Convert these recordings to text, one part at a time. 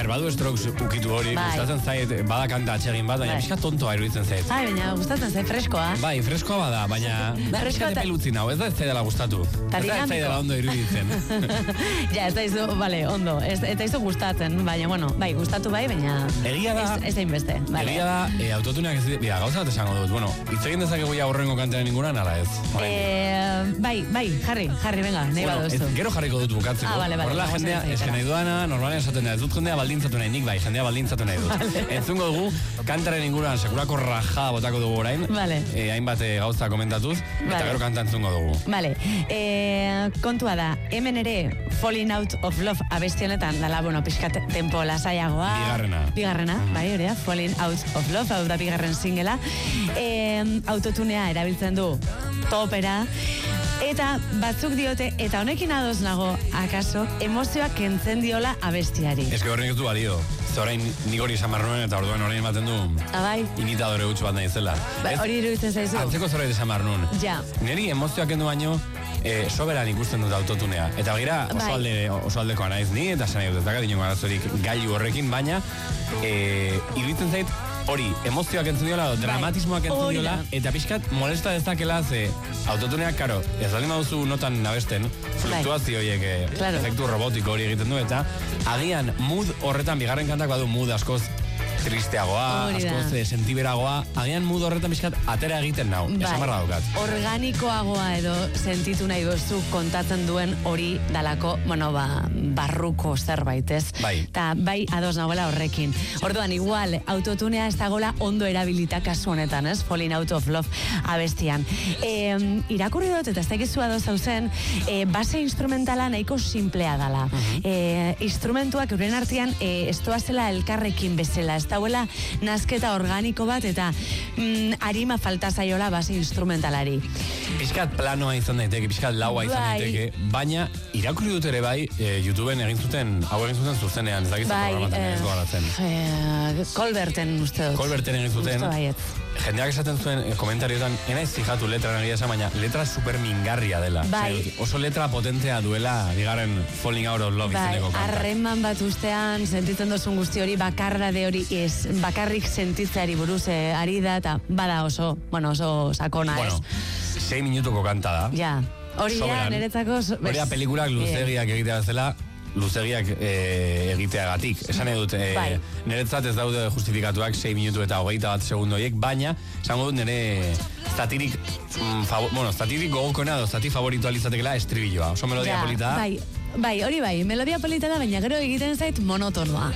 badu Strokes ukitu hori, gustatzen zait, bada kanta atsegin bat, baina pixka tontoa iruditzen zait. Baina gustatzen zait, freskoa. Bai, freskoa bada, baina pixka pelutzi nau, ez da ez zaidala gustatu. Ez da ez zaidala ondo iruditzen. Ja, ez da izu, bale, ondo, ez da izu gustatzen, baina, bueno, bai, gustatu bai, baina egia da, ez da inbeste. Egia da, autotuneak ez dira, gauza bat esango dut, bueno, hitz egin dezakegu ja horrengo kantaren inguruan, ala ez? Bai, jarri, venga, nahi baduzu. Gero jarriko dut bukatzeko. Horrela jendea, eske nahi duana, normalean esaten da, ez dut jendea baldintzatu nahi, nik bai, jendea baldintzatu nahi dut. Entzungo dugu, kantaren inguruan sekurako rajada botako dugu orain, hainbat gauza komentatuz, eta gero kanta entzungo dugu. Vale, kontua da, hemen ere Falling Out of Love abestionetan, dala, bueno, pixkat tempo lasaiagoa. Bigarrena, bai, hori da, Falling Out of Love, hau da bigarren singela. Autotunea erabiltzen du topera, eta batzuk diote, eta honekin ados nago, akaso, emozioak kentzen diola abestiari. Ez que horrenik du balio. Zorain nik hori esan marnuen, eta orduan horrein ematen du imitadore gutxu bat nahi zela. Hori iruditzen zaizu? Antzeko zorait esan marnuen. Neri emozioak kendu baino, soberan ikusten dut autotunea. Eta gira oso aldekoa naiz ni, eta zen dut, ez dakat inongo arazorik gailu horrekin, baina iruditzen zait, hori, emozioak entzun diola, dramatismoak entzun diola, eta pixkat molesta dezakela ze autotuneak, karo, ez dalima duzu notan nabesten, fluktuazio horiek efektu robotiko hori egiten du, eta agian mood horretan bigarren kantak badu mood askoz tristeagoa, askoz sentiberagoa, agian mood horretan pixkat atera egiten nau, esamarra daukat. Organikoagoa edo sentitu nahi duzu kontatzen duen hori dalako, bueno, barruko zerbait, ez? Ta bai ados nagoela horrekin. Orduan, igual, autotunea ez dagoela ondo erabilita kasu honetan, ez? Falling Out of Love abestian. Irakurri dut, eta ez dakizu ados zauzen, base instrumentala nahiko simplea dala. Instrumentuak euren artean ez doazela elkarrekin bezala, ez dauela nazketa organiko bat, eta arima falta zaiola base instrumentalari. Piskat planoa izan daiteke, piskat laua izan daiteke, baina irakurri dut ere bai, YouTubeen egin zuten zuzenean, ez dakizu programatzen ez goaratzen. Colberten uste dut. Colberten egin zuten. Jendeak esaten zuen komentarioetan, enaiz fijatu letra nagia esan, baina letra super mingarria dela. Oso letra potentea duela, digaren Falling Out of Love izeneko kanta. Harreman bat ustean, sentitzen dozun guzti hori, bakarra de hori ez, bakarrik sentitzeari buruz ari da, eta bada oso sakona, ez? 6 minutuko kanta da. Ja, hori da, niretzako... Hori da pelikulak luzegiak egitea zela, luzegiak egiteagatik. Esan edut, niretzat ez daude justifikatuak 6 minutu eta 21 segundo horiek, baina, esango dut nire zatirik gogokona edo zati favorito alizatekela estribilloa. Oso melodia polita da. Bai, hori bai, melodia polita da, baina gero egiten zait monotonoa.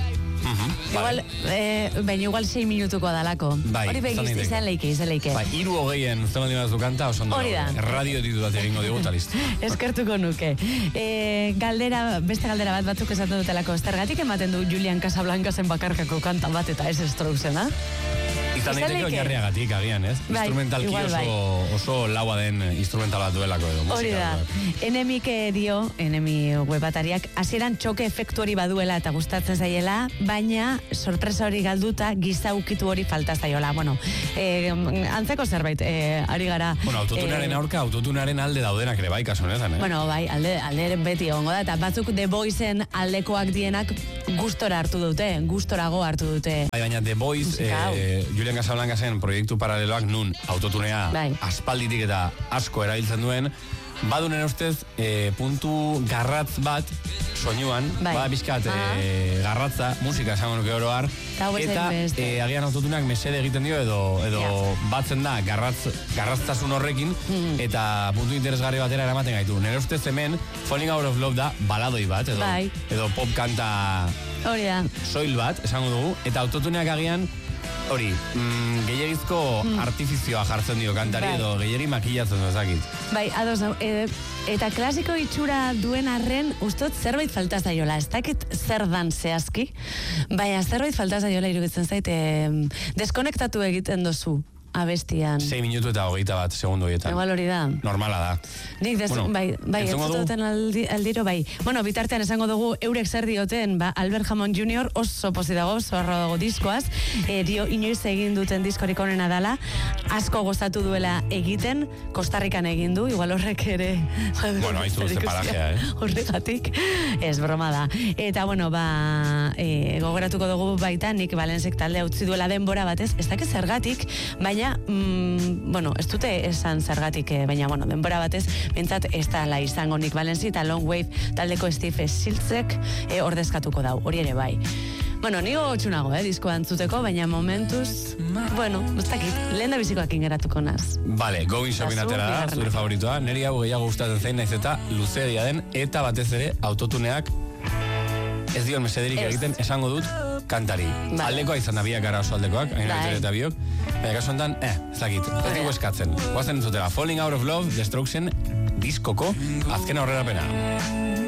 Igual 6 minutuko dalako. Hori begiz, izan leike. 3:20 zeman dira zu kanta, oso ondo. Radio ditutat egingo digu, eta listo. Eskertuko nuke. Beste galdera batzuk esaten dutelako, zergatik ematen du Julian Casablancasen bakarkako kanta bat eta ez Strokesena? Izan daiteke oinarriagatik, agian, ez? Instrumentalki oso laua den instrumental bat duelako edo. Hori da. Enemi webatariak, hasieran txoke efektu hori baduela eta gustatzen zaiela, baina sorpresa hori galduta giza ukitu hori falta zaiola. Bueno, antzeko zerbait, ari gara... Bueno, autotunaren aurka, autotunaren alde daudenak ere bai, kasu honetan, Bueno, bai, alde beti egongo da, eta batzuk The Voicen aldekoak dienak gustora hartu dute, gustorago hartu dute. Baina The Voice, Julian Casablancasen proiektu paraleloak nun autotunea aspalditik eta asko erabiltzen duen, badunen ustez puntu garratz bat soinuan, bizkat garratza, musika esango nuke oro har, eta agian autotunak mesede egiten dio edo batzen da garratztasun horrekin, eta puntu interesgarri batera eramaten gaitu. Nire ustez hemen Falling Out of Love da baladoi bat, edo pop kanta soil bat, esango dugu, eta autotuneak agian hori, gehiagizko artifizioa jartzen dio kantari edo gehiagi makillatzen duzakit. Bai, ados, eta klasiko itxura duen arren, ustot zerbait falta zaiola, ez dakit zer dan zehazki, baina zerbait falta zaiola iruditzen zait, deskonektatu egiten dozu abestian? 6 minutu eta 21 segundu horietan. Igual hori da. Normala da. Nik ez zuten aldiro, bai. Bueno, bitartean esango dugu eurek zer dioten, Albert Hammond Jr. oso pozi dago, zorro dago diskoaz, dio inoiz egin duten diskorik onena dala, asko gozatu duela egiten, Kostarrikan egin du, igual horrek ere... Bueno, haizu duzte parajea, Horregatik, ez broma da. Eta, bueno, gogoratuko dugu baita, nik Valensek taldea utzi duela denbora batez, ez dakit zergatik, baina, ez dute esan zergatik, baina, denbora batez, bintzat ez dala izango Nick Valensi eta Long Wave taldeko Steve Siltzek ordezkatuko dau, hori ere bai. Nigo txunago, diskoa antzuteko, baina momentuz, ez dakit, lehen da bizikoak ingeratuko naz. Vale, Going Shopping atera da, zure favoritoa, neri hau gehiago gustatzen zein naiz eta luzeegia den, eta batez ere autotuneak ez dion mesederik egiten, esango dut, kantari. Aldekoa izan da biak gara oso aldekoak, eta biok, baina kasu honetan, ez dakit, ez dugu eskatzen. Guazen entzutera, Falling Out of Love, Destruction, diskoko, azken aurrerapena.